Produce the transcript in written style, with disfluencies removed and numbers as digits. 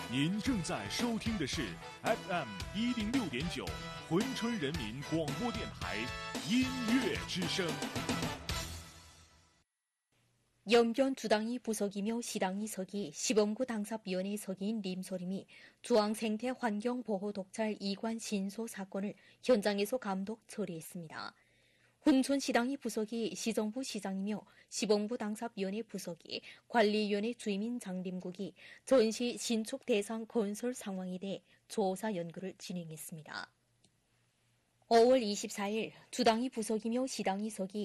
您正在收听的是 FM 106.9珲春人民广播电台音乐之声。 영변 주당위 부서기며 시당위 서기, 시범구 당사위원회 서기인 림소림이 주황생태환경보호독찰 이관 신소 사건을 현장에서 감독 처리했습니다. 훈촌시당위 부서기, 시정부 시장이며 시범구 당사위원회 부서기, 관리위원회 주임인 장림국이 전시 신축 대상 건설 상황에 대해 조사 연구를 진행했습니다. 5월 24일 주당위 부서기며 시당위 서기